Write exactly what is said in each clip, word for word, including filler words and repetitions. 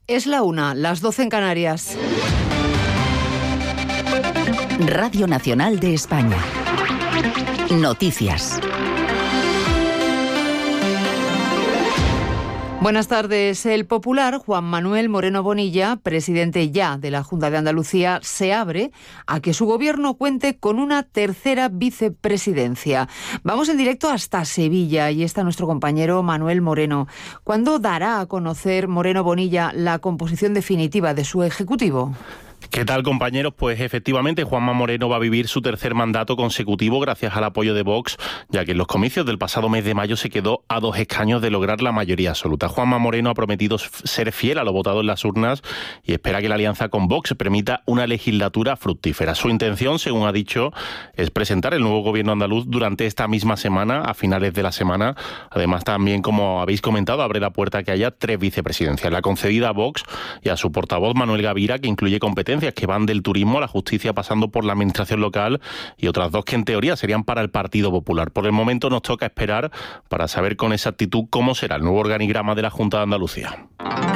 Es la una, las doce en Canarias. Radio Nacional de España. Noticias. Buenas tardes. El popular Juan Manuel Moreno Bonilla, presidente ya de la Junta de Andalucía, se abre a que su gobierno cuente con una tercera vicepresidencia. Vamos en directo hasta Sevilla y está nuestro compañero Manuel Moreno. ¿Cuándo dará a conocer Moreno Bonilla la composición definitiva de su ejecutivo? ¿Qué tal, compañeros? Pues efectivamente Juanma Moreno va a vivir su tercer mandato consecutivo gracias al apoyo de Vox, ya que en los comicios del pasado mes de mayo se quedó a dos escaños de lograr la mayoría absoluta. Juanma Moreno ha prometido ser fiel a lo votado en las urnas y espera que la alianza con Vox permita una legislatura fructífera. Su intención, según ha dicho, es presentar el nuevo gobierno andaluz durante esta misma semana, a finales de la semana. Además, también, como habéis comentado, abre la puerta a que haya tres vicepresidencias, la concedida a Vox y a su portavoz Manuel Gavira, que incluye competencias que van del turismo a la justicia, pasando por la administración local, y otras dos que en teoría serían para el Partido Popular. Por el momento nos toca esperar para saber con exactitud cómo será el nuevo organigrama de la Junta de Andalucía.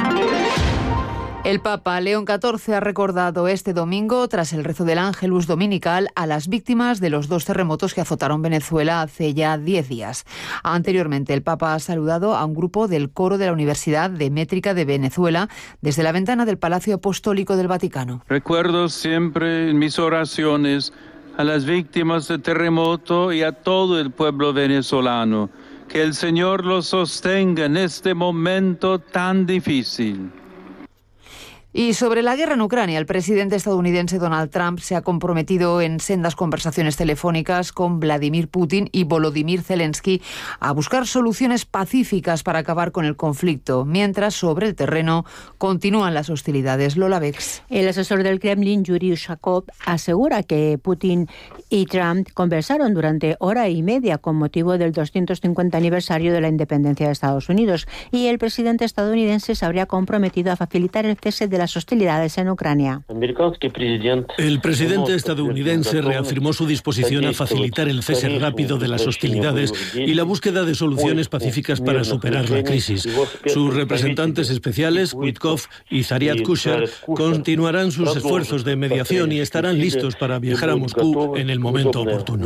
El Papa León catorce ha recordado este domingo, tras el rezo del Ángelus dominical, a las víctimas de los dos terremotos que azotaron Venezuela hace ya diez días. Anteriormente, el Papa ha saludado a un grupo del coro de la Universidad de Métrica de Venezuela desde la ventana del Palacio Apostólico del Vaticano. Recuerdo siempre en mis oraciones a las víctimas del terremoto y a todo el pueblo venezolano. Que el Señor los sostenga en este momento tan difícil. Y sobre la guerra en Ucrania, el presidente estadounidense Donald Trump se ha comprometido en sendas conversaciones telefónicas con Vladimir Putin y Volodymyr Zelensky a buscar soluciones pacíficas para acabar con el conflicto, mientras sobre el terreno continúan las hostilidades. Lola Bex. El asesor del Kremlin, Yuri Ushakov, asegura que Putin y Trump conversaron durante hora y media con motivo del doscientos cincuenta aniversario de la independencia de Estados Unidos, y el presidente estadounidense se habría comprometido a facilitar el cese de las hostilidades en Ucrania. El presidente estadounidense reafirmó su disposición a facilitar el cese rápido de las hostilidades y la búsqueda de soluciones pacíficas para superar la crisis. Sus representantes especiales, Witkoff y Zariad Kusher, continuarán sus esfuerzos de mediación y estarán listos para viajar a Moscú en el momento oportuno.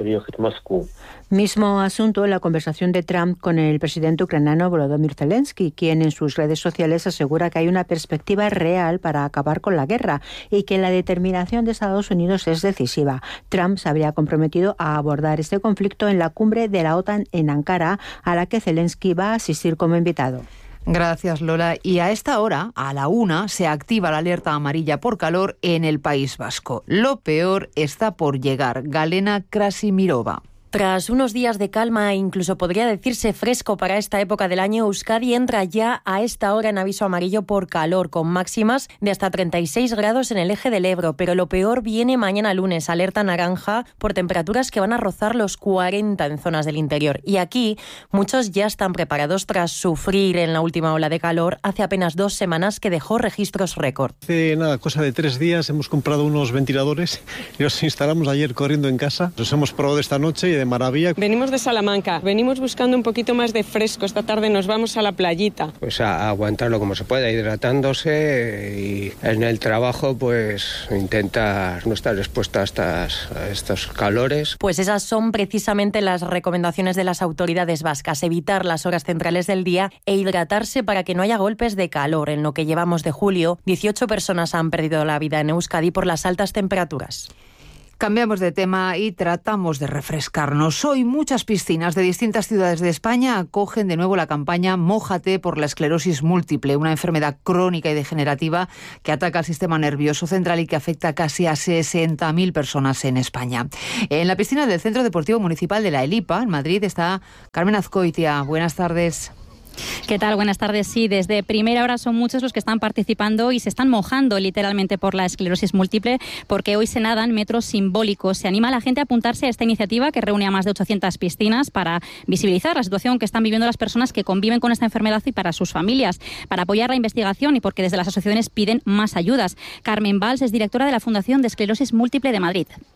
Mismo asunto en la conversación de Trump con el presidente ucraniano Volodymyr Zelensky, quien en sus redes sociales asegura que hay una perspectiva real para acabar con la guerra y que la determinación de Estados Unidos es decisiva. Trump se habría comprometido a abordar este conflicto en la cumbre de la OTAN en Ankara, a la que Zelensky va a asistir como invitado. Gracias, Lola. Y a esta hora, a la una, se activa la alerta amarilla por calor en el País Vasco. Lo peor está por llegar. Galena Krasimirova. Tras unos días de calma e incluso podría decirse fresco para esta época del año, Euskadi entra ya a esta hora en aviso amarillo por calor, con máximas de hasta treinta y seis grados en el eje del Ebro. Pero lo peor viene mañana lunes, alerta naranja por temperaturas que van a rozar los cuarenta en zonas del interior. Y aquí muchos ya están preparados tras sufrir en la última ola de calor hace apenas dos semanas que dejó registros récord. Hace nada, cosa de tres días hemos comprado unos ventiladores y los instalamos ayer corriendo en casa. Los hemos probado esta noche y de maravilla. Venimos de Salamanca, venimos buscando un poquito más de fresco. Esta tarde nos vamos a la playita. Pues a aguantarlo como se pueda, hidratándose, y en el trabajo pues intentar no estar expuesto a, estas, a estos calores. Pues esas son precisamente las recomendaciones de las autoridades vascas: evitar las horas centrales del día e hidratarse para que no haya golpes de calor. En lo que llevamos de julio, dieciocho personas han perdido la vida en Euskadi por las altas temperaturas. Cambiamos de tema y tratamos de refrescarnos. Hoy muchas piscinas de distintas ciudades de España acogen de nuevo la campaña Mójate por la esclerosis múltiple, una enfermedad crónica y degenerativa que ataca al sistema nervioso central y que afecta casi a sesenta mil personas en España. En la piscina del Centro Deportivo Municipal de la Elipa, en Madrid, está Carmen Azcoitia. Buenas tardes. ¿Qué tal? Buenas tardes. Sí, desde primera hora son muchos los que están participando y se están mojando literalmente por la esclerosis múltiple, porque hoy se nadan metros simbólicos. Se anima a la gente a apuntarse a esta iniciativa que reúne a más de ochocientas piscinas para visibilizar la situación que están viviendo las personas que conviven con esta enfermedad y para sus familias, para apoyar la investigación y porque desde las asociaciones piden más ayudas. Carmen Valls es directora de la Fundación de Esclerosis Múltiple de Madrid.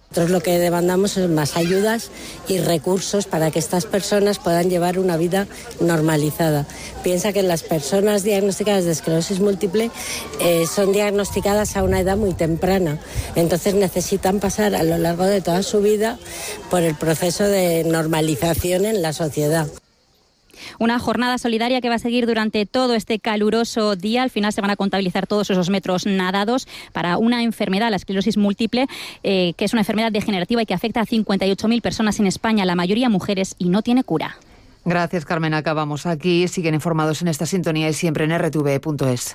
Nosotros lo que demandamos es más ayudas y recursos para que estas personas puedan llevar una vida normalizada. Piensa que las personas diagnosticadas de esclerosis múltiple eh, son diagnosticadas a una edad muy temprana, entonces necesitan pasar a lo largo de toda su vida por el proceso de normalización en la sociedad. Una jornada solidaria que va a seguir durante todo este caluroso día. Al final se van a contabilizar todos esos metros nadados para una enfermedad, la esclerosis múltiple, eh, que es una enfermedad degenerativa y que afecta a cincuenta y ocho mil personas en España, la mayoría mujeres, y no tiene cura. Gracias, Carmen. Acabamos aquí. Siguen informados en esta sintonía y siempre en r t v punto es.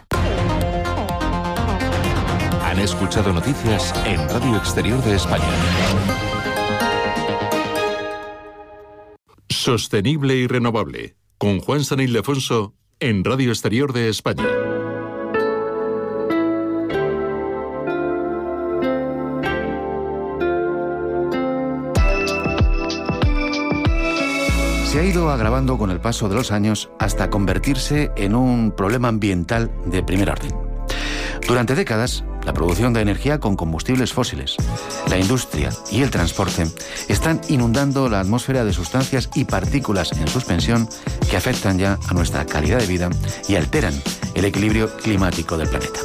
Han escuchado noticias en Radio Exterior de España. Sostenible y renovable, con Juan San Ildefonso en Radio Exterior de España. Se ha ido agravando con el paso de los años hasta convertirse en un problema ambiental de primer orden. Durante décadas, la producción de energía con combustibles fósiles, la industria y el transporte están inundando la atmósfera de sustancias y partículas en suspensión que afectan ya a nuestra calidad de vida y alteran el equilibrio climático del planeta.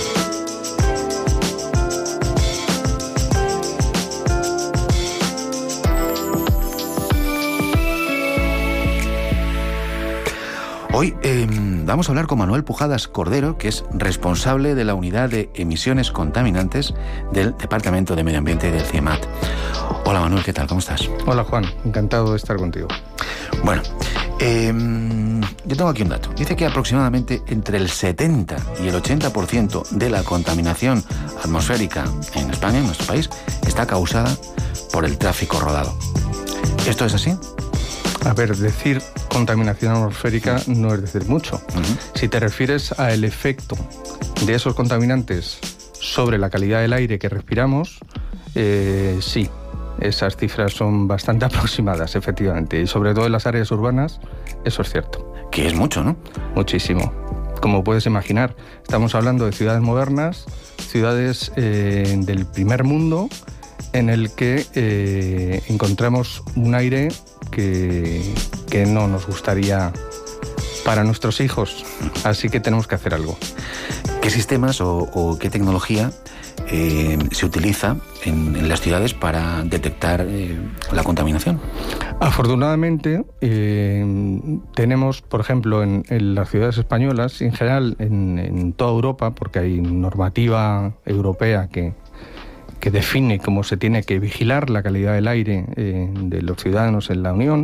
Hoy eh, vamos a hablar con Manuel Pujadas Cordero, que es responsable de la Unidad de Emisiones Contaminantes del Departamento de Medio Ambiente del CIEMAT. Hola Manuel, ¿qué tal? ¿Cómo estás? Hola Juan, encantado de estar contigo. Bueno, eh, yo tengo aquí un dato. Dice que aproximadamente entre el setenta y el ochenta por ciento de la contaminación atmosférica en España, en nuestro país, está causada por el tráfico rodado. ¿Esto es así? A ver, decir contaminación atmosférica no es decir mucho. Uh-huh. Si te refieres al efecto de esos contaminantes sobre la calidad del aire que respiramos, eh, sí, esas cifras son bastante aproximadas, efectivamente. Y sobre todo en las áreas urbanas, eso es cierto. Que es mucho, ¿no? Muchísimo. Como puedes imaginar, estamos hablando de ciudades modernas, ciudades eh, del primer mundo, en el que eh, encontramos un aire que, que no nos gustaría para nuestros hijos, así que tenemos que hacer algo. ¿Qué sistemas o, o qué tecnología eh, se utiliza en, en las ciudades para detectar eh, la contaminación? Afortunadamente eh, tenemos, por ejemplo, en, en las ciudades españolas y en general en, en toda Europa, porque hay normativa europea que que define cómo se tiene que vigilar la calidad del aire eh, de los ciudadanos en la Unión,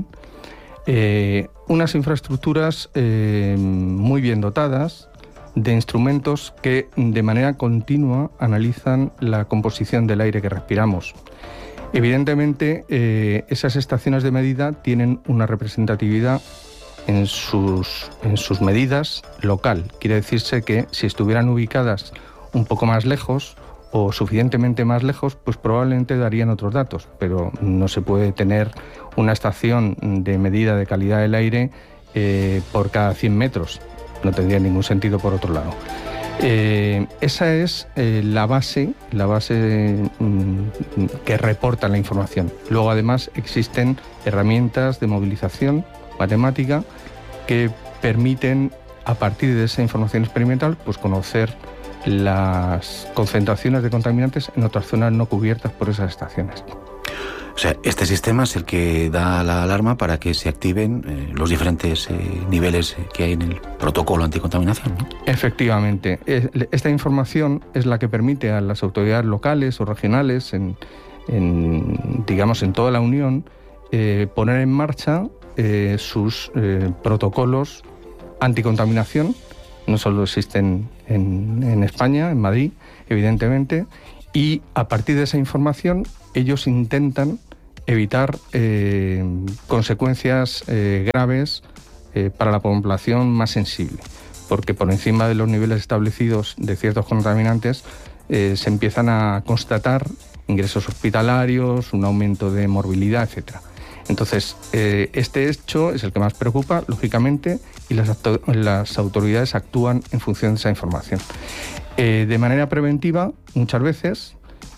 eh, unas infraestructuras eh, muy bien dotadas de instrumentos que de manera continua analizan la composición del aire que respiramos. Evidentemente, eh, esas estaciones de medida tienen una representatividad en sus, en sus medidas local. Quiere decirse que si estuvieran ubicadas un poco más lejos, o suficientemente más lejos, pues probablemente darían otros datos, pero no se puede tener una estación de medida de calidad del aire eh, por cada cien metros. No tendría ningún sentido por otro lado. Eh, esa es eh, la base, la base mm, que reporta la información. Luego, además, existen herramientas de movilización matemática que permiten, a partir de esa información experimental, pues conocer las concentraciones de contaminantes en otras zonas no cubiertas por esas estaciones. O sea, este sistema es el que da la alarma para que se activen eh, los diferentes eh, niveles que hay en el protocolo anticontaminación, ¿no? Efectivamente. Esta información es la que permite a las autoridades locales o regionales, en, en, digamos, en toda la Unión, eh, poner en marcha eh, sus eh, protocolos anticontaminación. No solo existen en, en España, en Madrid, evidentemente, y a partir de esa información ellos intentan evitar eh, consecuencias eh, graves eh, para la población más sensible, porque por encima de los niveles establecidos de ciertos contaminantes eh, se empiezan a constatar ingresos hospitalarios, un aumento de morbilidad, etcétera. Entonces, eh, este hecho es el que más preocupa, lógicamente, y las, las autoridades actúan en función de esa información. Eh, de manera preventiva, muchas veces,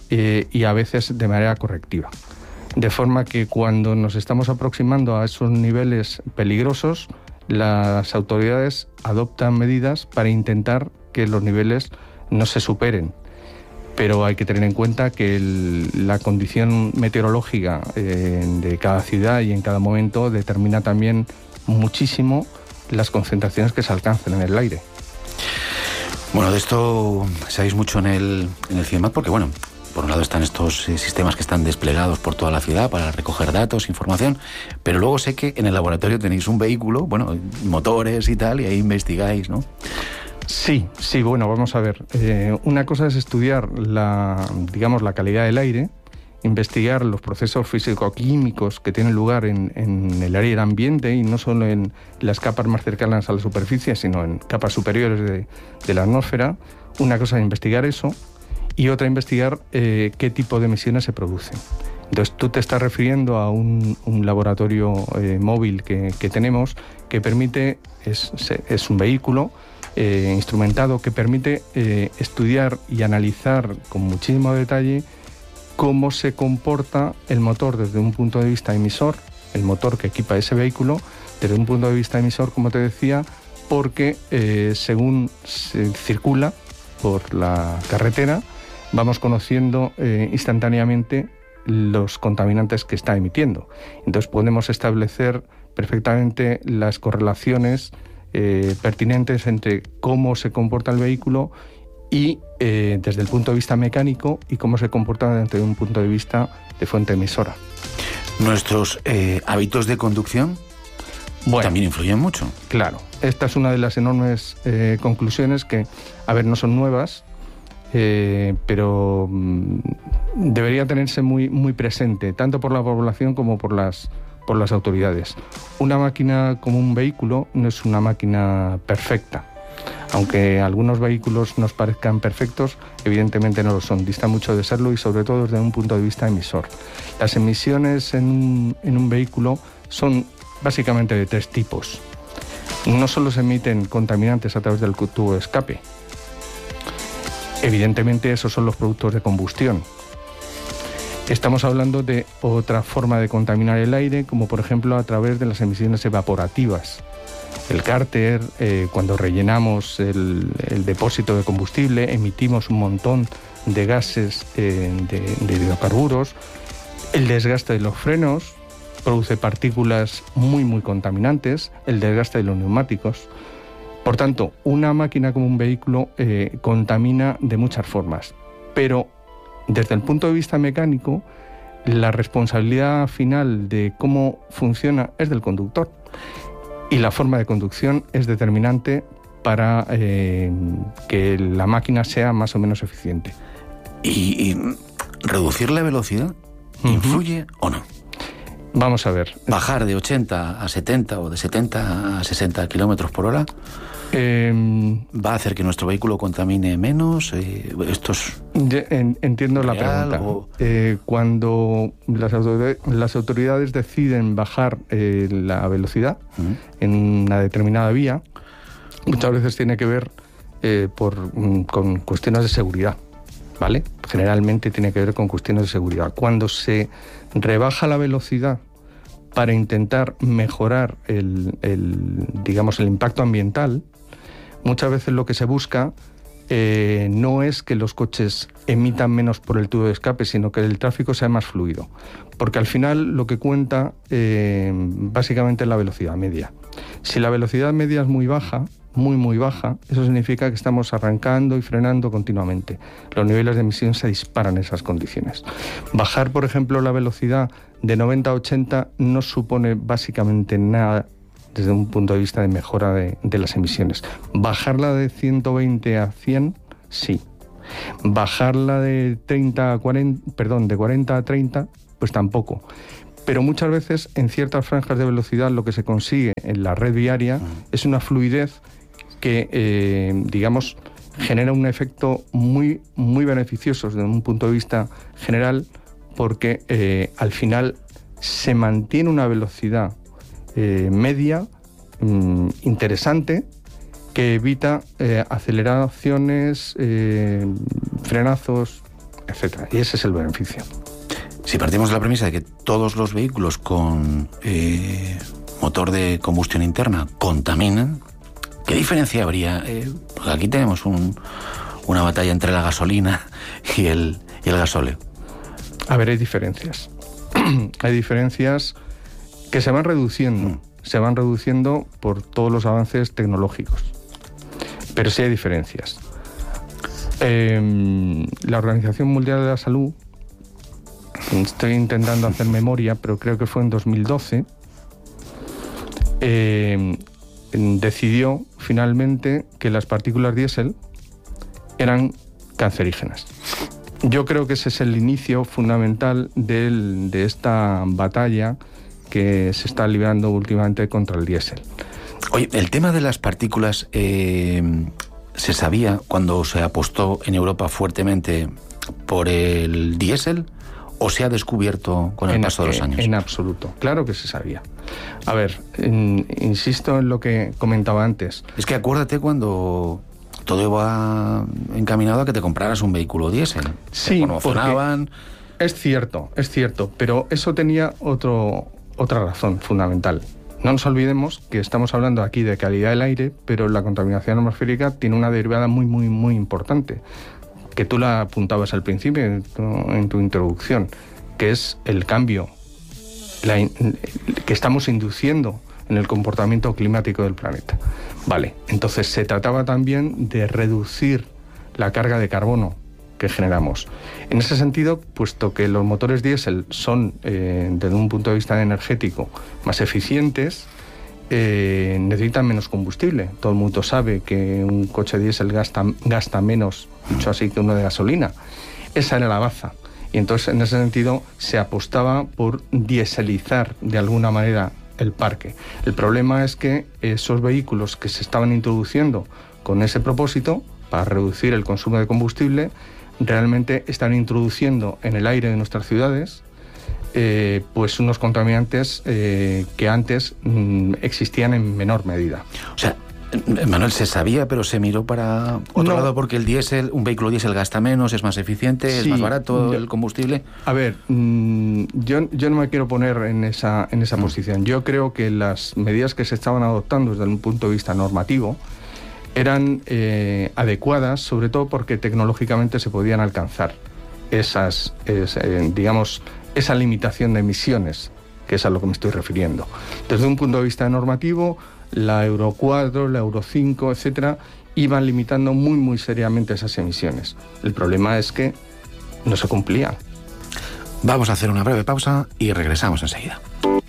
eh, y a veces de manera correctiva. De forma que cuando nos estamos aproximando a esos niveles peligrosos, las autoridades adoptan medidas para intentar que los niveles no se superen. Pero hay que tener en cuenta que el, la condición meteorológica eh, de cada ciudad y en cada momento determina también muchísimo las concentraciones que se alcanzan en el aire. Bueno, de esto sabéis mucho en el, en el CIEMAT porque, bueno, por un lado están estos eh, sistemas que están desplegados por toda la ciudad para recoger datos, información, pero luego sé que en el laboratorio tenéis un vehículo, bueno, motores y tal, y ahí investigáis, ¿no? Sí, sí, bueno, vamos a ver. Eh, una cosa es estudiar la, digamos, la calidad del aire, investigar los procesos físico-químicos que tienen lugar en, en el aire ambiente y no solo en las capas más cercanas a la superficie, sino en capas superiores de, de la atmósfera. Una cosa es investigar eso y otra investigar eh, qué tipo de emisiones se producen. Entonces tú te estás refiriendo a un, un laboratorio eh, móvil que, que tenemos que permite, es, es un vehículo eh, instrumentado que permite eh, estudiar y analizar con muchísimo detalle cómo se comporta el motor desde un punto de vista emisor, el motor que equipa ese vehículo, desde un punto de vista emisor, como te decía, porque eh, según se circula por la carretera, vamos conociendo eh, instantáneamente los contaminantes que está emitiendo. Entonces podemos establecer perfectamente las correlaciones eh, pertinentes entre cómo se comporta el vehículo y eh, desde el punto de vista mecánico y cómo se comporta desde un punto de vista de fuente emisora. ¿Nuestros eh, hábitos de conducción bueno, también influyen mucho? Claro, esta es una de las enormes eh, conclusiones que, a ver, no son nuevas, eh, pero mm, debería tenerse muy, muy presente, tanto por la población como por las, por las autoridades. Una máquina como un vehículo no es una máquina perfecta. Aunque algunos vehículos nos parezcan perfectos, evidentemente no lo son, dista mucho de serlo y sobre todo desde un punto de vista emisor. Las emisiones en un, en un vehículo son básicamente de tres tipos. No solo se emiten contaminantes a través del tubo de escape, evidentemente esos son los productos de combustión. Estamos hablando de otra forma de contaminar el aire, como por ejemplo a través de las emisiones evaporativas. El cárter, eh, cuando rellenamos el, el depósito de combustible, emitimos un montón de gases eh, de, de hidrocarburos. El desgaste de los frenos produce partículas muy, muy contaminantes. El desgaste de los neumáticos. Por tanto, una máquina como un vehículo eh, contamina de muchas formas. Pero desde el punto de vista mecánico, la responsabilidad final de cómo funciona es del conductor. Y la forma de conducción es determinante para eh, que la máquina sea más o menos eficiente. ¿Y, y reducir la velocidad influye uh-huh. o no? Vamos a ver. ¿Bajar de ochenta a setenta o de setenta a sesenta kilómetros por hora? Eh, ¿Va a hacer que nuestro vehículo contamine menos? Eh, ¿Esto es Entiendo la real, pregunta. O... Eh, cuando las autoridades, las autoridades deciden bajar eh, la velocidad uh-huh. en una determinada vía, muchas veces tiene que ver eh, por, con cuestiones de seguridad, ¿vale? Generalmente tiene que ver con cuestiones de seguridad. Cuando se rebaja la velocidad para intentar mejorar el, el, digamos, el impacto ambiental, muchas veces lo que se busca eh, no es que los coches emitan menos por el tubo de escape, sino que el tráfico sea más fluido. Porque al final lo que cuenta eh, básicamente es la velocidad media. Si la velocidad media es muy baja, muy muy baja, eso significa que estamos arrancando y frenando continuamente. Los niveles de emisión se disparan en esas condiciones. Bajar, por ejemplo, la velocidad de noventa a ochenta no supone básicamente nada desde un punto de vista de mejora de, de las emisiones. Bajarla de ciento veinte a cien, sí. Bajarla de treinta a cuarenta, perdón, de cuarenta a treinta, pues tampoco. Pero muchas veces en ciertas franjas de velocidad lo que se consigue en la red viaria es una fluidez que, eh, digamos, genera un efecto muy, muy beneficioso desde un punto de vista general, porque eh, al final se mantiene una velocidad eh, media mm, interesante que evita eh, aceleraciones, eh, frenazos, etcétera. Y ese es el beneficio. Si partimos de la premisa de que todos los vehículos con eh, motor de combustión interna contaminan, ¿qué diferencia habría? Eh, porque aquí tenemos un, una batalla entre la gasolina y el, y el gasóleo. A ver, hay diferencias. Hay diferencias que se van reduciendo. Mm. Se van reduciendo por todos los avances tecnológicos. Pero sí hay diferencias. Eh, la Organización Mundial de la Salud, estoy intentando hacer memoria, pero creo que fue en dos mil doce, eh, decidió finalmente que las partículas diésel eran cancerígenas. Yo creo que ese es el inicio fundamental del, de esta batalla que se está librando últimamente contra el diésel. Oye, el tema de las partículas eh, se sabía cuando se apostó en Europa fuertemente por el diésel, ¿o se ha descubierto con el en, paso de los años? En absoluto, claro que se sabía. A ver, en, insisto en lo que comentaba antes. Es que acuérdate cuando todo iba encaminado a que te compraras un vehículo diésel. Sí, promocionaban. Es cierto, es cierto, pero eso tenía otro, otra razón fundamental. No nos olvidemos que estamos hablando aquí de calidad del aire, pero la contaminación atmosférica tiene una derivada muy, muy, muy importante, que tú la apuntabas al principio en tu, en tu introducción, que es el cambio la, que estamos induciendo en el comportamiento climático del planeta. Vale, entonces se trataba también de reducir la carga de carbono que generamos. En ese sentido, puesto que los motores diésel son, eh, desde un punto de vista energético, más eficientes, eh, necesitan menos combustible. Todo el mundo sabe que un coche diésel gasta, gasta menos, mucho así, que uno de gasolina. Esa era la baza. Y entonces, en ese sentido, se apostaba por dieselizar de alguna manera el parque. El problema es que esos vehículos que se estaban introduciendo con ese propósito, para reducir el consumo de combustible, realmente están introduciendo en el aire de nuestras ciudades eh, pues unos contaminantes eh, que antes mm, existían en menor medida. O sea, Manuel, se sabía, pero se miró para otro no. lado porque el diésel, un vehículo diésel gasta menos, es más eficiente, sí, es más barato yo, el combustible. A ver, mmm, yo, yo no me quiero poner en esa, en esa mm. posición. Yo creo que las medidas que se estaban adoptando desde un punto de vista normativo eran eh, adecuadas, sobre todo porque tecnológicamente se podían alcanzar esas, es, eh, digamos, esa limitación de emisiones, que es a lo que me estoy refiriendo. Desde un punto de vista normativo, la Euro cuatro, la Euro cinco, etcétera, iban limitando muy, muy seriamente esas emisiones. El problema es que no se cumplían. Vamos a hacer una breve pausa y regresamos enseguida.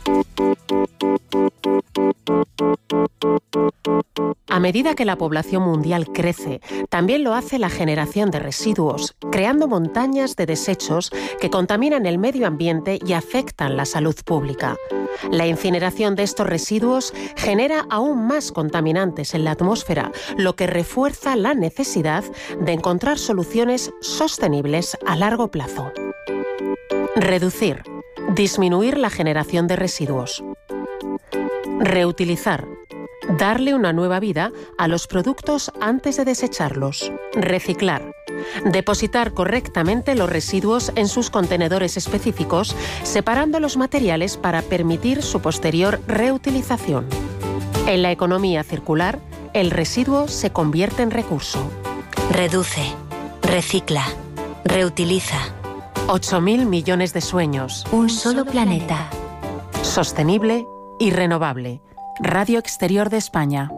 A medida que la población mundial crece, también lo hace la generación de residuos, creando montañas de desechos que contaminan el medio ambiente y afectan la salud pública. La incineración de estos residuos genera aún más contaminantes en la atmósfera, lo que refuerza la necesidad de encontrar soluciones sostenibles a largo plazo. Reducir, disminuir la generación de residuos. Reutilizar. Darle una nueva vida a los productos antes de desecharlos. Reciclar. Depositar correctamente los residuos en sus contenedores específicos, separando los materiales para permitir su posterior reutilización. En la economía circular, el residuo se convierte en recurso. Reduce, recicla, reutiliza. ocho mil millones de sueños. Un solo planeta. Sostenible y renovable. Radio Exterior de España.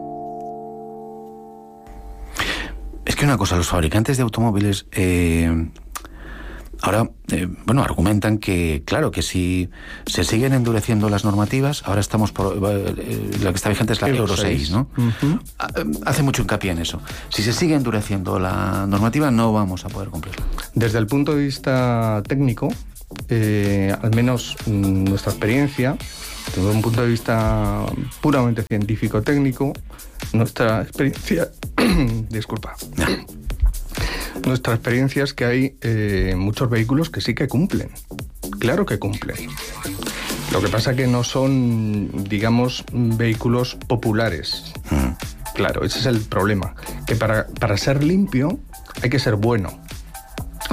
Es que una cosa, los fabricantes de automóviles eh, ahora, eh, bueno, argumentan que, claro, que si se siguen endureciendo las normativas, ahora estamos por, eh, la que está vigente es la Euro seis, ¿no? Uh-huh. Hace mucho hincapié en eso. Si se sigue endureciendo la normativa, no vamos a poder cumplirla. Desde el punto de vista técnico, eh, al menos mm, nuestra experiencia, desde un punto de vista puramente científico-técnico, nuestra experiencia... disculpa. Nuestra experiencia es que hay eh, muchos vehículos que sí que cumplen. Claro que cumplen. Lo que pasa que no son, digamos, vehículos populares. Claro, ese es el problema. Que para, para ser limpio hay que ser bueno.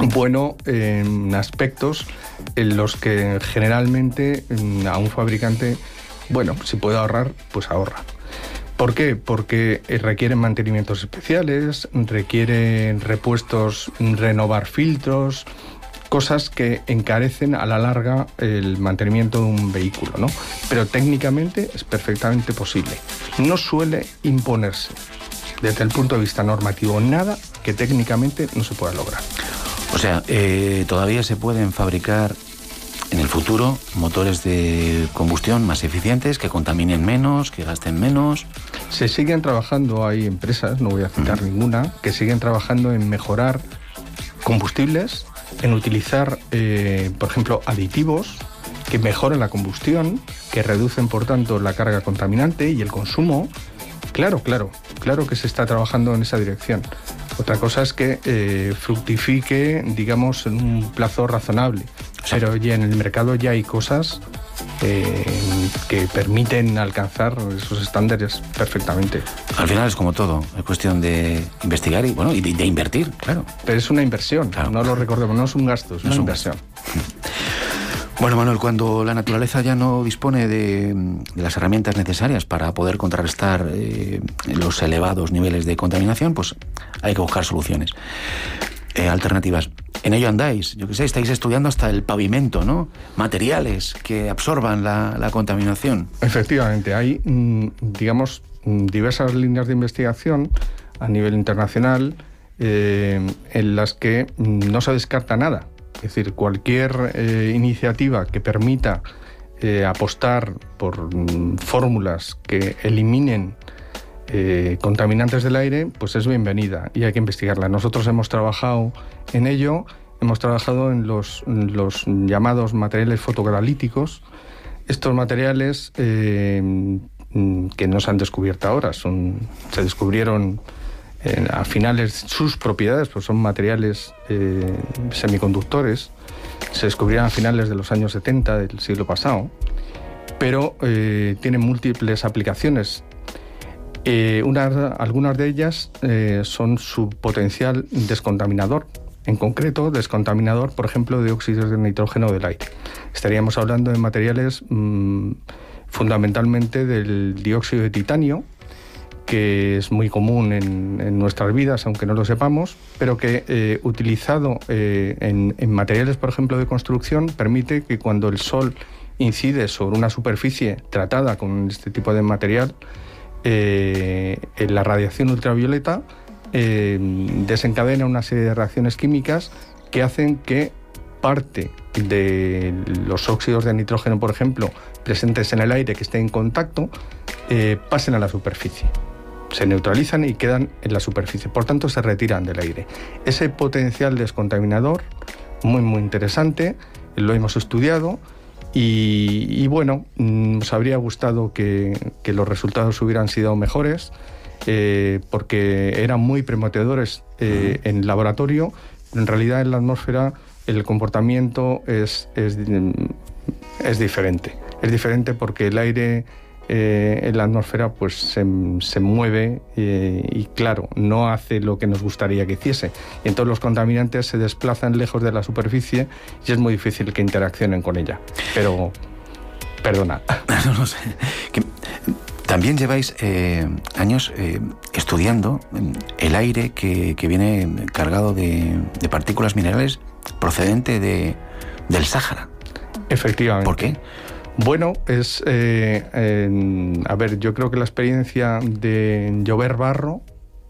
bueno en aspectos en los que generalmente a un fabricante, bueno, si puede ahorrar, pues ahorra. ¿Por qué? Porque requieren mantenimientos especiales, requieren repuestos, renovar filtros, cosas que encarecen a la larga el mantenimiento de un vehículo, ¿no? Pero técnicamente es perfectamente posible. No suele imponerse, desde el punto de vista normativo, nada que técnicamente no se pueda lograr. O sea, eh, todavía se pueden fabricar en el futuro motores de combustión más eficientes, que contaminen menos, que gasten menos. Se siguen trabajando, hay empresas, no voy a citar uh-huh. ninguna, que siguen trabajando en mejorar combustibles, en utilizar, eh, por ejemplo, aditivos que mejoran la combustión, que reducen, por tanto, la carga contaminante y el consumo. Claro, claro, claro que se está trabajando en esa dirección. Otra cosa es que eh, fructifique, digamos, en un plazo razonable. Pero ya en el mercado ya hay cosas eh, que permiten alcanzar esos estándares perfectamente. Al final es como todo, es cuestión de investigar y bueno y de, de invertir, claro. Pero es una inversión, claro. No lo recordemos, no es un gasto, es no una es un inversión. Bueno, Manuel, cuando la naturaleza ya no dispone de, de las herramientas necesarias para poder contrarrestar eh, los elevados niveles de contaminación, pues hay que buscar soluciones, eh, alternativas. En ello andáis, yo qué sé, estáis estudiando hasta el pavimento, ¿no? Materiales que absorban la, la contaminación. Efectivamente, hay, digamos, diversas líneas de investigación a nivel internacional eh, en las que no se descarta nada. Es decir, cualquier eh, iniciativa que permita eh, apostar por mm, fórmulas que eliminen eh, contaminantes del aire, pues es bienvenida y hay que investigarla. Nosotros hemos trabajado en ello, hemos trabajado en los, en los llamados materiales fotocatalíticos. Estos materiales eh, que no se han descubierto ahora, son, se descubrieron eh, a finales, sus propiedades, pues son materiales eh, semiconductores, se descubrieron a finales de los años setenta del siglo pasado, pero eh, tienen múltiples aplicaciones. Eh, unas, algunas de ellas eh, son su potencial descontaminador, en concreto descontaminador, por ejemplo, de óxidos de nitrógeno del aire. Estaríamos hablando de materiales mmm, fundamentalmente del dióxido de titanio, que es muy común en, en nuestras vidas, aunque no lo sepamos, pero que eh, utilizado eh, en, en materiales, por ejemplo, de construcción, permite que cuando el sol incide sobre una superficie tratada con este tipo de material, eh, en la radiación ultravioleta eh, desencadena una serie de reacciones químicas que hacen que parte de los óxidos de nitrógeno, por ejemplo, presentes en el aire que estén en contacto, eh, pasen a la superficie. Se neutralizan y quedan en la superficie, por tanto se retiran del aire. Ese potencial descontaminador, muy muy interesante, lo hemos estudiado y, y bueno, nos habría gustado que, que los resultados hubieran sido mejores, eh, porque eran muy prometedores eh, en laboratorio, pero en realidad en la atmósfera el comportamiento es, es, es diferente. Es diferente porque el aire eh, en la atmósfera pues se, se mueve eh, y claro, no hace lo que nos gustaría que hiciese. Y entonces los contaminantes se desplazan lejos de la superficie y es muy difícil que interaccionen con ella. Pero, perdona. No, no sé. Que, también lleváis eh, años eh, estudiando el aire que, que viene cargado de, de partículas minerales procedente de, del Sáhara. Efectivamente. ¿Por qué? Bueno, es... Eh, eh, a ver, yo creo que la experiencia de llover barro,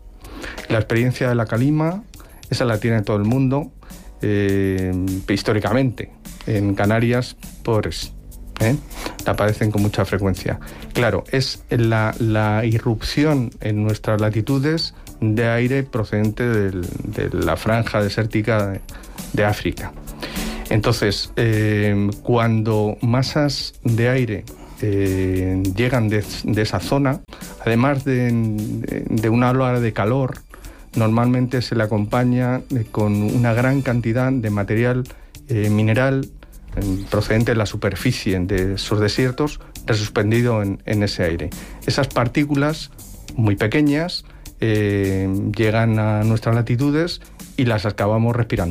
la experiencia de la calima, esa la tiene todo el mundo, eh, históricamente. En Canarias, pobres, ¿eh? la padecen con mucha frecuencia. Claro, es la, la irrupción en nuestras latitudes de aire procedente del, de la franja desértica de, de África. Entonces, eh, cuando masas de aire eh, llegan de, de esa zona, además de, de, de una ola de calor, normalmente se le acompaña con una gran cantidad de material eh, mineral eh, procedente de la superficie de esos desiertos, resuspendido en, en ese aire. Esas partículas muy pequeñas eh, llegan a nuestras latitudes y las acabamos respirando.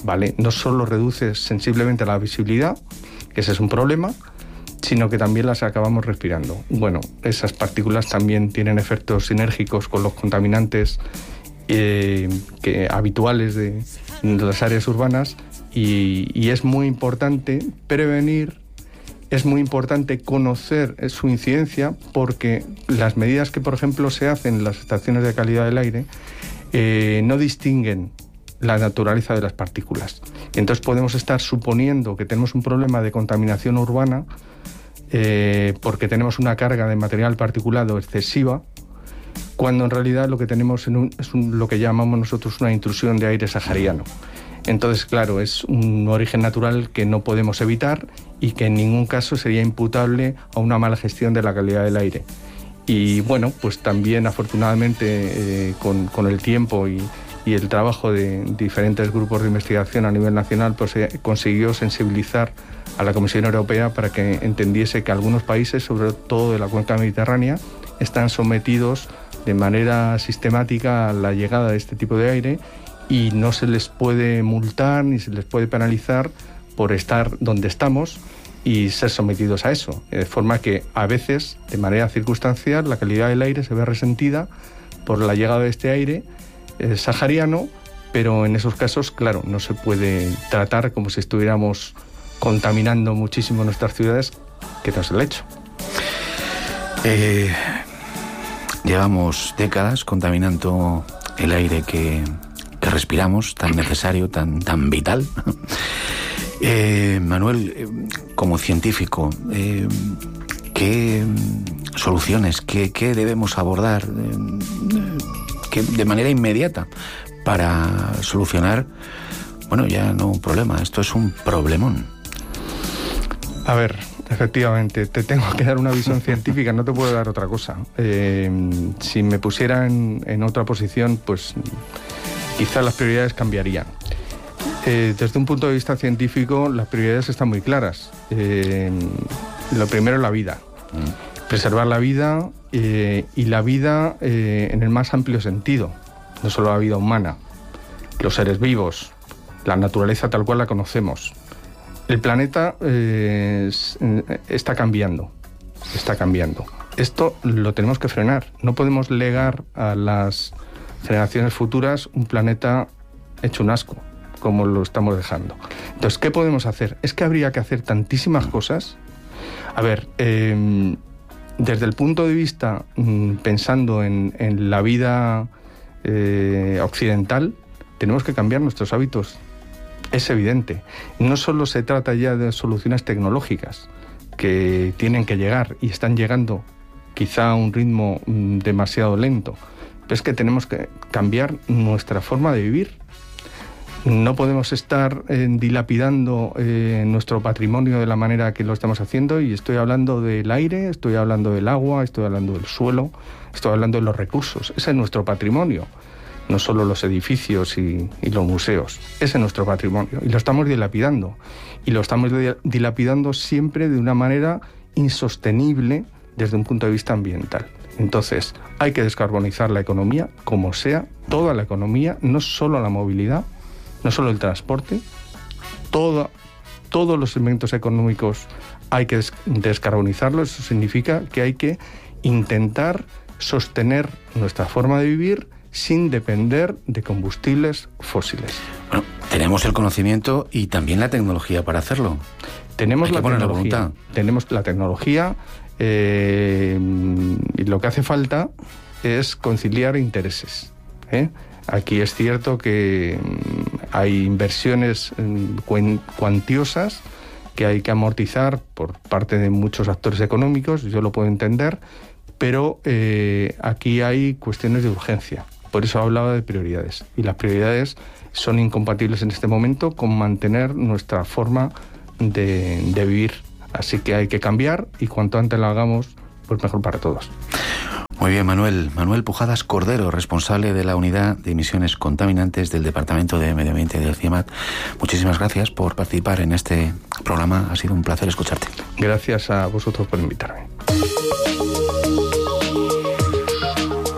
¿vale? No solo reduce sensiblemente la visibilidad, que ese es un problema, sino que también las acabamos respirando. Bueno, esas partículas también tienen efectos sinérgicos con los contaminantes eh, que, habituales de, de las áreas urbanas y, y es muy importante prevenir, es muy importante conocer su incidencia, porque las medidas que, por ejemplo, se hacen en las estaciones de calidad del aire eh, no distinguen la naturaleza de las partículas. Y entonces podemos estar suponiendo que tenemos un problema de contaminación urbana eh, porque tenemos una carga de material particulado excesiva, cuando en realidad lo que tenemos en un, es un, lo que llamamos nosotros una intrusión de aire sahariano. Entonces, claro, es un origen natural que no podemos evitar y que en ningún caso sería imputable a una mala gestión de la calidad del aire. Y bueno, pues también afortunadamente eh, con, con el tiempo y, y el trabajo de diferentes grupos de investigación a nivel nacional, pues se consiguió sensibilizar a la Comisión Europea para que entendiese que algunos países, sobre todo de la cuenca mediterránea, están sometidos de manera sistemática a la llegada de este tipo de aire y no se les puede multar ni se les puede penalizar por estar donde estamos y ser sometidos a eso. De forma que a veces, de manera circunstancial, la calidad del aire se ve resentida por la llegada de este aire eh, sahariano, pero en esos casos, claro, no se puede tratar como si estuviéramos contaminando muchísimo nuestras ciudades, que no es el hecho. Eh, llevamos décadas contaminando el aire que, que respiramos, tan necesario, tan, tan vital. Eh, Manuel, eh, como científico, eh, ¿qué soluciones, qué, qué debemos abordar eh, que de manera inmediata para solucionar, bueno, ya no un problema, esto es un problemón? A ver, efectivamente, te tengo que dar una visión científica, no te puedo dar otra cosa. Eh, si me pusiera en, en otra posición, pues quizás las prioridades cambiarían. Eh, desde un punto de vista científico, las prioridades están muy claras. Eh, lo primero es la vida. Mm. Preservar la vida eh, y la vida eh, en el más amplio sentido. No solo la vida humana, los seres vivos, la naturaleza tal cual la conocemos. El planeta eh, está cambiando, está cambiando. Esto lo tenemos que frenar. No podemos legar a las generaciones futuras un planeta hecho un asco, como lo estamos dejando. Entonces, ¿qué podemos hacer? Es que habría que hacer tantísimas cosas. A ver, eh, desde el punto de vista, mm, pensando en, en la vida eh, occidental, tenemos que cambiar nuestros hábitos. Es evidente. No solo se trata ya de soluciones tecnológicas que tienen que llegar y están llegando quizá a un ritmo mm, demasiado lento, pero es que tenemos que cambiar nuestra forma de vivir. No podemos estar eh, dilapidando eh, nuestro patrimonio de la manera que lo estamos haciendo, y estoy hablando del aire, estoy hablando del agua, estoy hablando del suelo, estoy hablando de los recursos. Ese es nuestro patrimonio, no solo los edificios y, y los museos. Ese es nuestro patrimonio y lo estamos dilapidando. Y lo estamos dilapidando siempre de una manera insostenible desde un punto de vista ambiental. Entonces, hay que descarbonizar la economía, como sea, toda la economía, no solo la movilidad, no solo el transporte, todo, todos los segmentos económicos hay que des- descarbonizarlos. Eso significa que hay que intentar sostener nuestra forma de vivir sin depender de combustibles fósiles. Bueno, tenemos el conocimiento y también la tecnología para hacerlo. Tenemos hay la que poner tecnología. La voluntad. Tenemos la tecnología eh, y lo que hace falta es conciliar intereses, ¿eh? Aquí es cierto que hay inversiones cuantiosas que hay que amortizar por parte de muchos actores económicos, yo lo puedo entender, pero eh, aquí hay cuestiones de urgencia. Por eso hablaba de prioridades. Y las prioridades son incompatibles en este momento con mantener nuestra forma de, de vivir. Así que hay que cambiar y cuanto antes lo hagamos, pues mejor para todos. Muy bien, Manuel. Manuel Pujadas Cordero, responsable de la Unidad de Emisiones Contaminantes del Departamento de Medio Ambiente del CIEMAT. Muchísimas gracias por participar en este programa. Ha sido un placer escucharte. Gracias a vosotros por invitarme.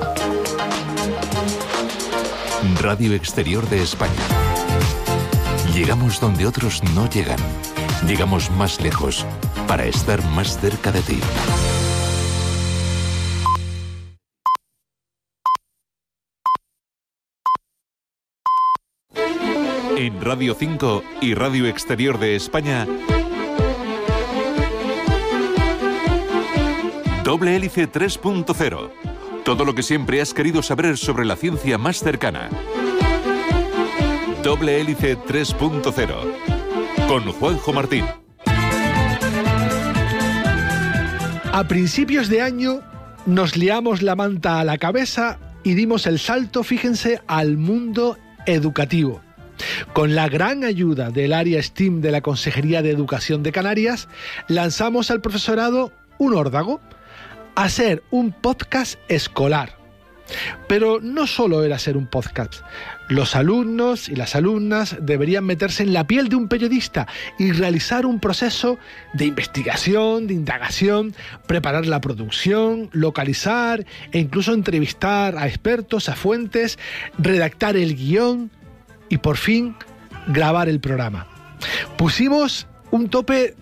Radio Exterior de España. Llegamos donde otros no llegan. Llegamos más lejos para estar más cerca de ti. En Radio cinco y Radio Exterior de España, Doble Hélice tres punto cero. Todo lo que siempre has querido saber sobre la ciencia más cercana. Doble Hélice tres punto cero. Con Juanjo Martín. A principios de año nos liamos la manta a la cabeza y dimos el salto, fíjense, al mundo educativo. Con la gran ayuda del área STEAM de la Consejería de Educación de Canarias, lanzamos al profesorado un órdago: hacer un podcast escolar. Pero no solo era hacer un podcast. Los alumnos y las alumnas deberían meterse en la piel de un periodista y realizar un proceso de investigación, de indagación, preparar la producción, localizar e incluso entrevistar a expertos, a fuentes, redactar el guión y por fin grabar el programa. Pusimos un tope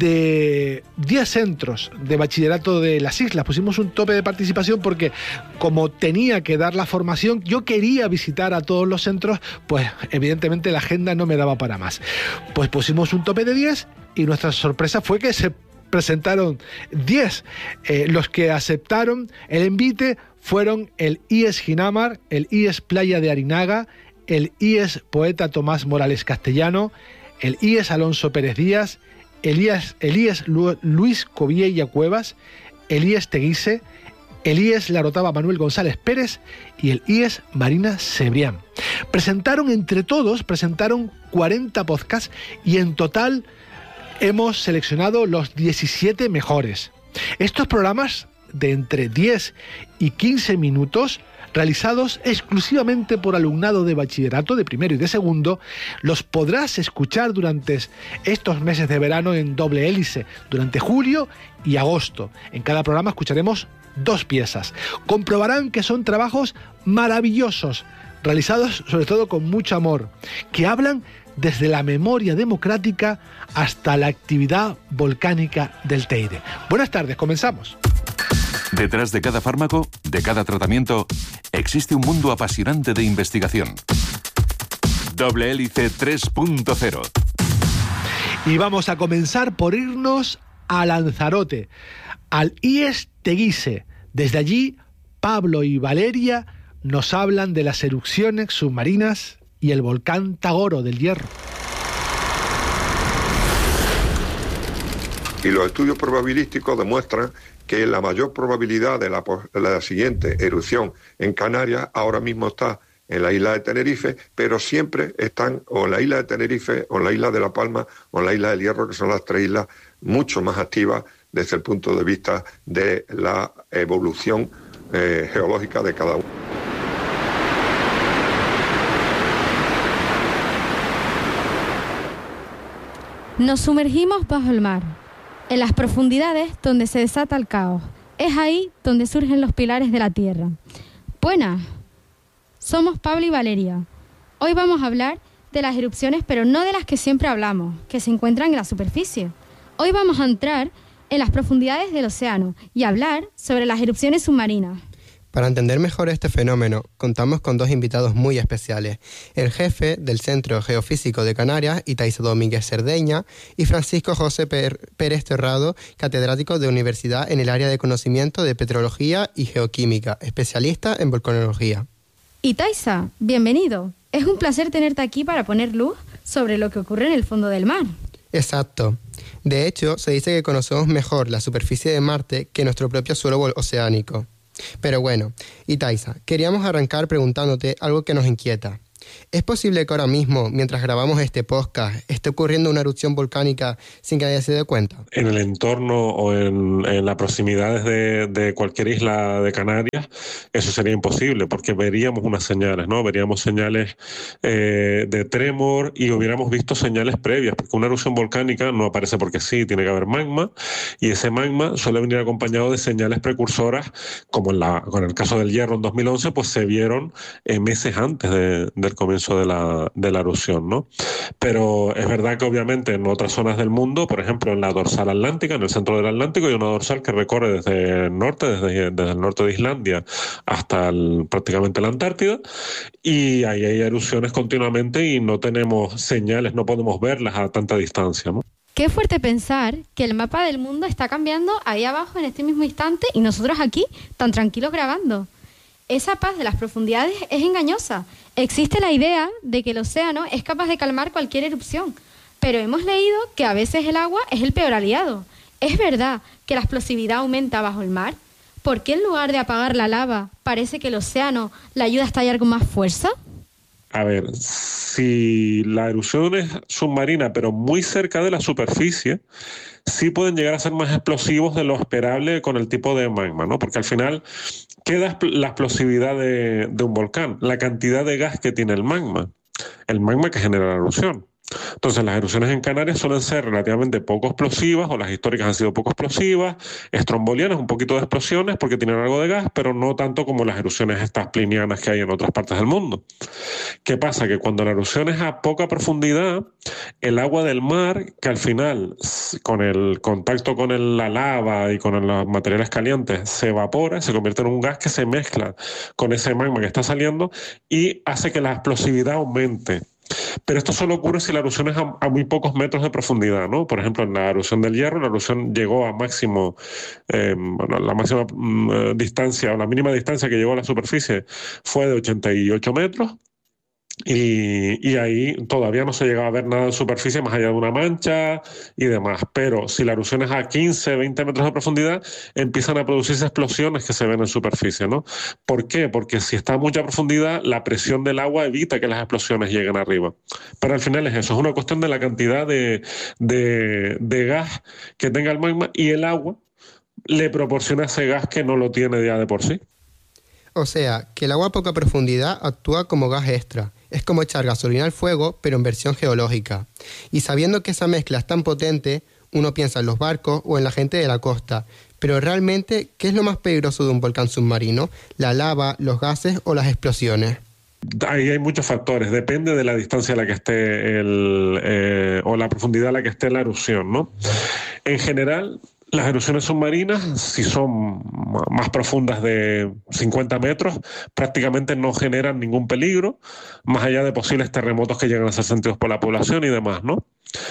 de diez centros de bachillerato de las islas. Pusimos un tope de participación porque, como tenía que dar la formación, yo quería visitar a todos los centros, pues evidentemente la agenda no me daba para más. Pues pusimos un tope de diez y nuestra sorpresa fue que se presentaron diez. Eh, los que aceptaron el envite fueron el I E S Ginamar, el I E S Playa de Arinaga, el I E S Poeta Tomás Morales Castellano, el I E S Alonso Pérez Díaz, el I E S, el I E S Luis Coviella Cuevas, el I E S Teguise, el I E S Larotava Manuel González Pérez y el I E S Marina Cebrián. Presentaron entre todos, presentaron cuarenta podcasts y en total hemos seleccionado los diecisiete mejores. Estos programas de entre diez y quince minutos, realizados exclusivamente por alumnado de bachillerato de primero y de segundo, los podrás escuchar durante estos meses de verano en Doble Hélice, durante julio y agosto. En cada programa escucharemos dos piezas. Comprobarán que son trabajos maravillosos, realizados sobre todo con mucho amor, que hablan desde la memoria democrática hasta la actividad volcánica del Teide. Buenas tardes, comenzamos. Detrás de cada fármaco, de cada tratamiento, existe un mundo apasionante de investigación. Doble Hélice tres punto cero. Y vamos a comenzar por irnos a Lanzarote, al I E S Teguise. Desde allí, Pablo y Valeria nos hablan de las erupciones submarinas y el volcán Tagoro del Hierro. Y los estudios probabilísticos demuestran que la mayor probabilidad de la, la siguiente erupción en Canarias ahora mismo está en la isla de Tenerife, pero siempre están o en la isla de Tenerife, o en la isla de La Palma, o en la isla del Hierro, que son las tres islas mucho más activas desde el punto de vista de la evolución eh, geológica de cada uno. Nos sumergimos bajo el mar, en las profundidades donde se desata el caos. Es ahí donde surgen los pilares de la Tierra. Buenas, somos Pablo y Valeria. Hoy vamos a hablar de las erupciones, pero no de las que siempre hablamos, que se encuentran en la superficie. Hoy vamos a entrar en las profundidades del océano y hablar sobre las erupciones submarinas. Para entender mejor este fenómeno, contamos con dos invitados muy especiales: el jefe del Centro Geofísico de Canarias, Itaiza Domínguez Cerdeña, y Francisco José Pérez Terrado, catedrático de universidad en el área de conocimiento de petrología y geoquímica, especialista en volcanología. Itaiza, bienvenido. Es un placer tenerte aquí para poner luz sobre lo que ocurre en el fondo del mar. Exacto. De hecho, se dice que conocemos mejor la superficie de Marte que nuestro propio suelo oceánico. Pero bueno, Itaiza, queríamos arrancar preguntándote algo que nos inquieta. ¿Es posible que ahora mismo, mientras grabamos este podcast, esté ocurriendo una erupción volcánica sin que nadie se dé cuenta? En el entorno o en, en las proximidades de, de cualquier isla de Canarias, eso sería imposible, porque veríamos unas señales, ¿no? Veríamos señales eh, de tremor y hubiéramos visto señales previas, porque una erupción volcánica no aparece porque sí, tiene que haber magma, y ese magma suele venir acompañado de señales precursoras, como en, la, con el caso del Hierro en dos mil once, pues se vieron eh, meses antes de, del del comienzo de la, de la erupción, ¿no? Pero es verdad que obviamente en otras zonas del mundo, por ejemplo en la dorsal atlántica, en el centro del Atlántico, hay una dorsal que recorre desde el norte, desde, desde el norte de Islandia hasta el, prácticamente la Antártida, y ahí hay erupciones continuamente y no tenemos señales, no podemos verlas a tanta distancia, ¿no? Qué fuerte pensar que el mapa del mundo está cambiando ahí abajo en este mismo instante y nosotros aquí tan tranquilos grabando. Esa paz de las profundidades es engañosa. Existe la idea de que el océano es capaz de calmar cualquier erupción, pero hemos leído que a veces el agua es el peor aliado. ¿Es verdad que la explosividad aumenta bajo el mar? ¿Por qué en lugar de apagar la lava parece que el océano la ayuda a estallar con más fuerza? A ver, si la erupción es submarina pero muy cerca de la superficie, sí pueden llegar a ser más explosivos de lo esperable con el tipo de magma, ¿no? Porque al final, ¿qué da la explosividad de, de un volcán? La cantidad de gas que tiene el magma, el magma que genera la erupción. Entonces las erupciones en Canarias suelen ser relativamente poco explosivas, o las históricas han sido poco explosivas, estrombolianas, un poquito de explosiones porque tienen algo de gas, pero no tanto como las erupciones estas plinianas que hay en otras partes del mundo. ¿Qué pasa? Que cuando la erupción es a poca profundidad, el agua del mar, que al final con el contacto con el, la lava y con los materiales calientes se evapora, se convierte en un gas que se mezcla con ese magma que está saliendo y hace que la explosividad aumente. Pero esto solo ocurre si la erupción es a, a muy pocos metros de profundidad, ¿no? Por ejemplo, en la erupción del Hierro, la erupción llegó a máximo, eh, bueno, la máxima eh, distancia, o la mínima distancia que llegó a la superficie fue de ochenta y ocho metros. Y, y ahí todavía no se llegaba a ver nada de superficie más allá de una mancha y demás. Pero si la erupción es a quince, veinte metros de profundidad, empiezan a producirse explosiones que se ven en superficie, ¿no? ¿Por qué? Porque si está a mucha profundidad, la presión del agua evita que las explosiones lleguen arriba. Pero al final es eso, es una cuestión de la cantidad de, de, de gas que tenga el magma, y el agua le proporciona ese gas que no lo tiene ya de por sí. O sea, que el agua a poca profundidad actúa como gas extra. Es como echar gasolina al fuego, pero en versión geológica. Y sabiendo que esa mezcla es tan potente, uno piensa en los barcos o en la gente de la costa. Pero realmente, ¿qué es lo más peligroso de un volcán submarino? ¿La lava, los gases o las explosiones? Ahí hay muchos factores, depende de la distancia a la que esté el, eh, o la profundidad a la que esté la erupción, ¿no? En general, las erupciones submarinas, si son más profundas de cincuenta metros, prácticamente no generan ningún peligro, más allá de posibles terremotos que llegan a ser sentidos por la población y demás, ¿no?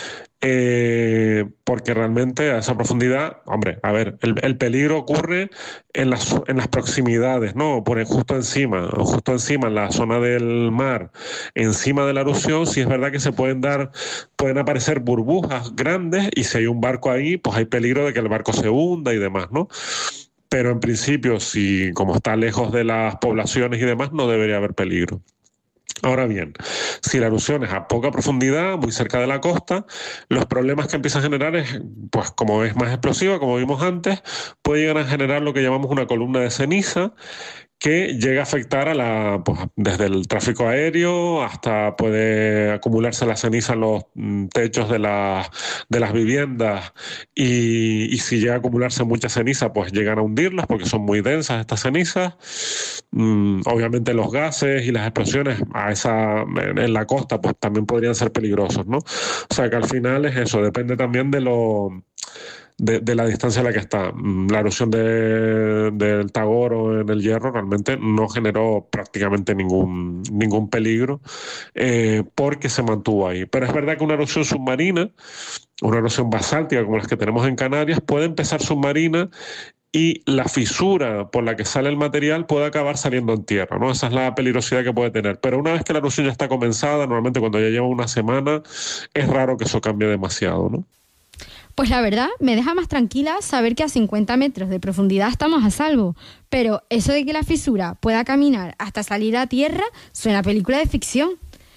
Eh, porque realmente a esa profundidad, hombre, a ver, el, el peligro ocurre en las, en las proximidades, ¿no? Por justo encima, justo encima, en la zona del mar, encima de la erupción, sí es verdad que se pueden dar, pueden aparecer burbujas grandes, y si hay un barco ahí, pues hay peligro de que el barco se hunda y demás, ¿no? Pero en principio, si como está lejos de las poblaciones y demás, no debería haber peligro. Ahora bien, si la erupción es a poca profundidad, muy cerca de la costa, los problemas que empieza a generar es, pues como es más explosiva, como vimos antes, puede llegar a generar lo que llamamos una columna de ceniza, que llega a afectar a la, pues, desde el tráfico aéreo hasta puede acumularse la ceniza en los techos de, la, de las viviendas, y, y si llega a acumularse mucha ceniza, pues llegan a hundirlas porque son muy densas estas cenizas. Mm, obviamente los gases y las explosiones a esa, en, en la costa pues también podrían ser peligrosos, ¿no? O sea que al final es eso, depende también de lo... De, de la distancia a la que está. La erupción de, del Tagoro en el Hierro realmente no generó prácticamente ningún, ningún peligro eh, porque se mantuvo ahí. Pero es verdad que una erupción submarina, una erupción basáltica como las que tenemos en Canarias, puede empezar submarina y la fisura por la que sale el material puede acabar saliendo en tierra, ¿no? Esa es la peligrosidad que puede tener. Pero una vez que la erupción ya está comenzada, normalmente cuando ya lleva una semana, es raro que eso cambie demasiado, ¿no? Pues la verdad, me deja más tranquila saber que a cincuenta metros de profundidad estamos a salvo. Pero eso de que la fisura pueda caminar hasta salir a tierra suena a película de ficción.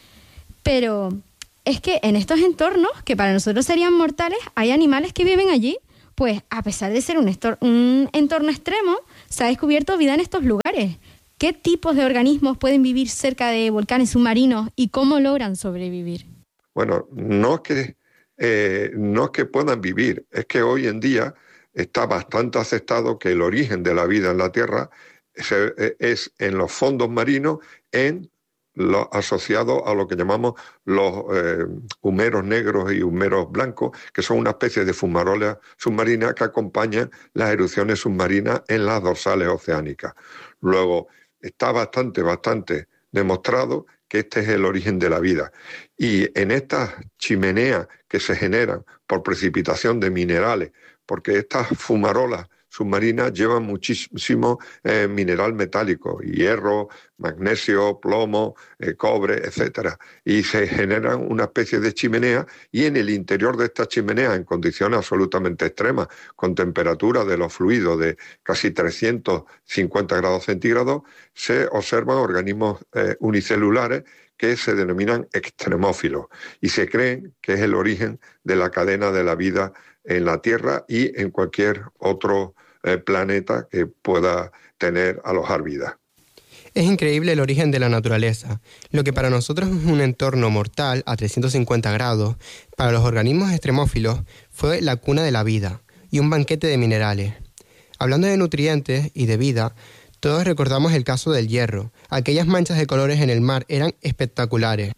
Pero es que en estos entornos, que para nosotros serían mortales, hay animales que viven allí. Pues a pesar de ser un, estor- un entorno extremo, se ha descubierto vida en estos lugares. ¿Qué tipos de organismos pueden vivir cerca de volcanes submarinos y cómo logran sobrevivir? Bueno, no es que... Eh, no es que puedan vivir, es que hoy en día está bastante aceptado que el origen de la vida en la Tierra es, es en los fondos marinos, en lo, asociados a lo que llamamos los eh, humeros negros y humeros blancos, que son una especie de fumarolas submarinas que acompañan las erupciones submarinas en las dorsales oceánicas. Luego, está bastante, bastante demostrado que este es el origen de la vida. Y en estas chimeneas que se generan por precipitación de minerales, porque estas fumarolas submarinas llevan muchísimo eh, mineral metálico, hierro, magnesio, plomo, eh, cobre, etcétera. Y se generan una especie de chimenea, y en el interior de esta chimenea, en condiciones absolutamente extremas, con temperatura de los fluidos de casi trescientos cincuenta grados centígrados, se observan organismos eh, unicelulares que se denominan extremófilos y se creen que es el origen de la cadena de la vida en la Tierra y en cualquier otro eh, planeta que pueda tener, alojar vida. Es increíble el origen de la naturaleza. Lo que para nosotros es un entorno mortal a trescientos cincuenta grados, para los organismos extremófilos fue la cuna de la vida y un banquete de minerales. Hablando de nutrientes y de vida, todos recordamos el caso del hierro. Aquellas manchas de colores en el mar eran espectaculares.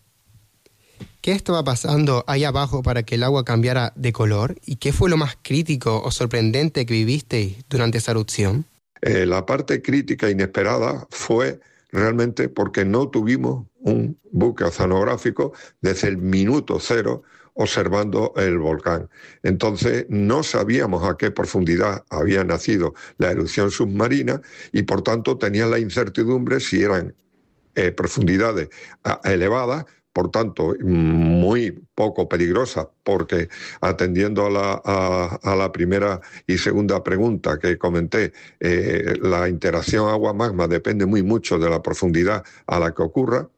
¿Qué estaba pasando ahí abajo para que el agua cambiara de color? ¿Y qué fue lo más crítico o sorprendente que vivisteis durante esa erupción? Eh, la parte crítica e inesperada fue realmente porque no tuvimos un buque oceanográfico desde el minuto cero observando el volcán. Entonces no sabíamos a qué profundidad había nacido la erupción submarina y por tanto tenía la incertidumbre si eran eh, profundidades a, elevadas, por tanto muy poco peligrosas, porque atendiendo a la, a, a la primera y segunda pregunta que comenté, eh, la interacción agua-magma depende muy mucho de la profundidad a la que ocurra.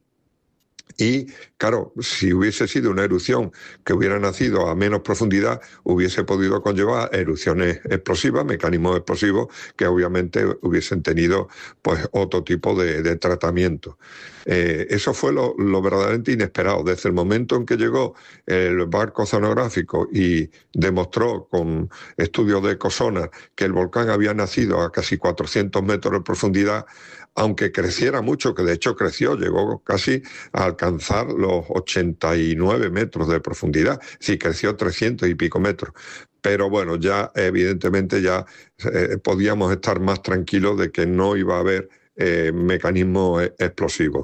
Y, claro, si hubiese sido una erupción que hubiera nacido a menos profundidad, hubiese podido conllevar erupciones explosivas, mecanismos explosivos que obviamente hubiesen tenido pues otro tipo de, de tratamiento. Eh, eso fue lo, lo verdaderamente inesperado. Desde el momento en que llegó el barco oceanográfico y demostró con estudios de ecosonar que el volcán había nacido a casi cuatrocientos metros de profundidad, aunque creciera mucho, que de hecho creció, llegó casi a alcanzar los ochenta y nueve metros de profundidad, sí, creció trescientos y pico metros. Pero bueno, ya evidentemente ya eh, podíamos estar más tranquilos de que no iba a haber eh, mecanismos explosivos.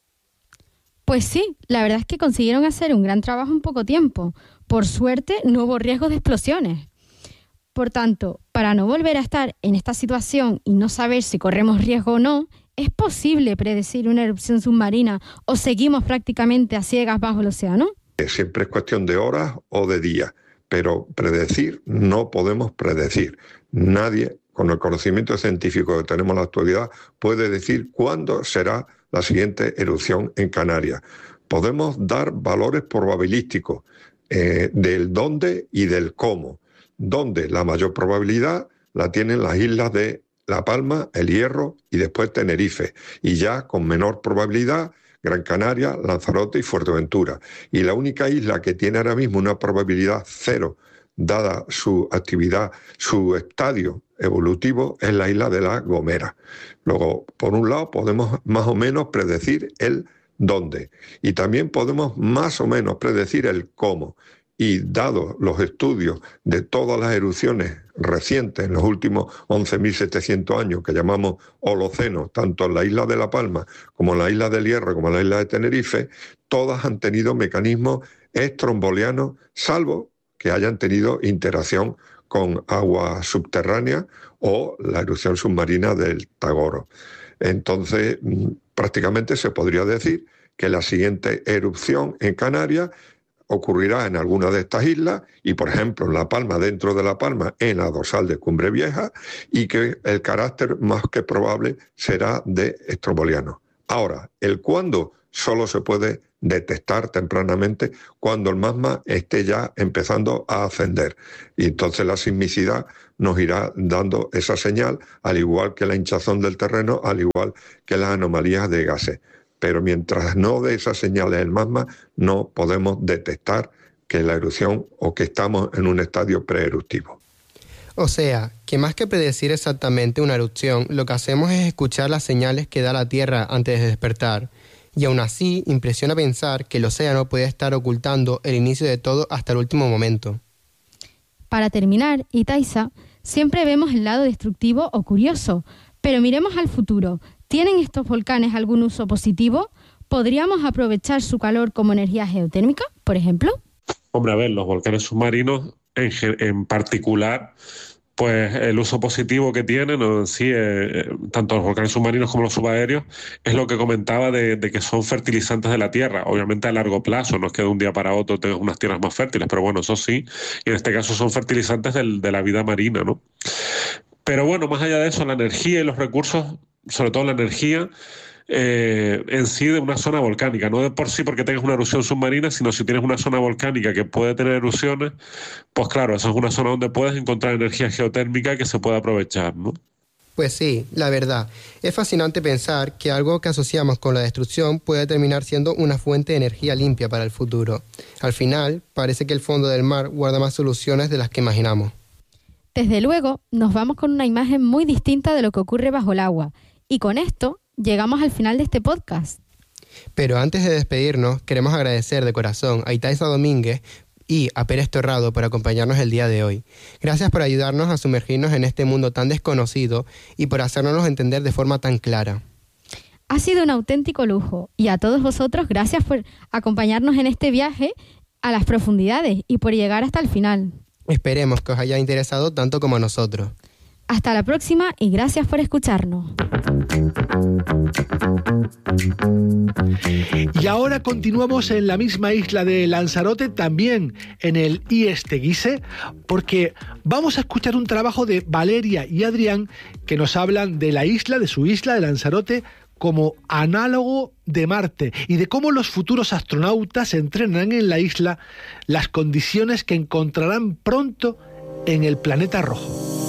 Pues sí, la verdad es que consiguieron hacer un gran trabajo en poco tiempo. Por suerte no hubo riesgos de explosiones. Por tanto, para no volver a estar en esta situación y no saber si corremos riesgo o no, ¿es posible predecir una erupción submarina o seguimos prácticamente a ciegas bajo el océano? Siempre es cuestión de horas o de días, pero predecir no podemos predecir. Nadie, con el conocimiento científico que tenemos en la actualidad, puede decir cuándo será la siguiente erupción en Canarias. Podemos dar valores probabilísticos eh, del dónde y del cómo. Donde la mayor probabilidad la tienen las islas de La Palma, El Hierro y después Tenerife, y ya con menor probabilidad Gran Canaria, Lanzarote y Fuerteventura. Y la única isla que tiene ahora mismo una probabilidad cero, dada su actividad, su estadio evolutivo, es la isla de La Gomera. Luego, por un lado, podemos más o menos predecir el dónde, y también podemos más o menos predecir el cómo. Y dados los estudios de todas las erupciones recientes en los últimos once mil setecientos años que llamamos Holoceno, tanto en la isla de La Palma como en la isla del Hierro como en la isla de Tenerife, todas han tenido mecanismos estrombolianos, salvo que hayan tenido interacción con agua subterránea o la erupción submarina del Tagoro. Entonces, prácticamente se podría decir que la siguiente erupción en Canarias ocurrirá en alguna de estas islas y, por ejemplo, en La Palma, dentro de La Palma, en la dorsal de Cumbre Vieja, y que el carácter más que probable será de estromboliano. Ahora, el cuándo solo se puede detectar tempranamente cuando el magma esté ya empezando a ascender. Y entonces la sismicidad nos irá dando esa señal, al igual que la hinchazón del terreno, al igual que las anomalías de gases. Pero mientras no dé esas señales el magma, no podemos detectar que la erupción o que estamos en un estadio preeruptivo. O sea, que más que predecir exactamente una erupción, lo que hacemos es escuchar las señales que da la Tierra antes de despertar. Y aún así, impresiona pensar que el océano puede estar ocultando el inicio de todo hasta el último momento. Para terminar, Itaiza, siempre vemos el lado destructivo o curioso, pero miremos al futuro. ¿Tienen estos volcanes algún uso positivo? ¿Podríamos aprovechar su calor como energía geotérmica, por ejemplo? Hombre, a ver, los volcanes submarinos en, en particular, pues el uso positivo que tienen, ¿no? Sí, eh, tanto los volcanes submarinos como los subaéreos, es lo que comentaba de, de que son fertilizantes de la Tierra. Obviamente a largo plazo, no es que de un día para otro tengas unas tierras más fértiles, pero bueno, eso sí, y en este caso son fertilizantes del, de la vida marina, ¿no? Pero bueno, más allá de eso, la energía y los recursos, sobre todo la energía, Eh, en sí de una zona volcánica, no de por sí porque tengas una erupción submarina, sino si tienes una zona volcánica que puede tener erupciones, pues claro, esa es una zona donde puedes encontrar energía geotérmica que se puede aprovechar, ¿no? Pues sí, la verdad, es fascinante pensar que algo que asociamos con la destrucción puede terminar siendo una fuente de energía limpia para el futuro. Al final, parece que el fondo del mar guarda más soluciones de las que imaginamos. Desde luego, nos vamos con una imagen muy distinta de lo que ocurre bajo el agua, y con esto llegamos al final de este podcast. Pero antes de despedirnos, queremos agradecer de corazón a Itaiza Domínguez y a Pérez Torrado por acompañarnos el día de hoy. Gracias por ayudarnos a sumergirnos en este mundo tan desconocido y por hacernos entender de forma tan clara. Ha sido un auténtico lujo y a todos vosotros gracias por acompañarnos en este viaje a las profundidades y por llegar hasta el final. Esperemos que os haya interesado tanto como a nosotros. Hasta la próxima y gracias por escucharnos. Y ahora continuamos en la misma isla de Lanzarote, también en el I E S Teguise, porque vamos a escuchar un trabajo de Valeria y Adrián que nos hablan de la isla, de su isla de Lanzarote, como análogo de Marte y de cómo los futuros astronautas entrenan en la isla las condiciones que encontrarán pronto en el planeta rojo.